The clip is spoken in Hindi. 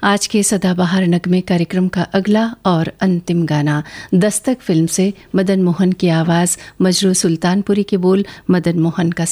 आज के सदाबहार नगमे कार्यक्रम का अगला और अंतिम गाना दस्तक फिल्म से मदन मोहन की आवाज़, मजरू सुल्तानपुरी के बोल, मदन मोहन का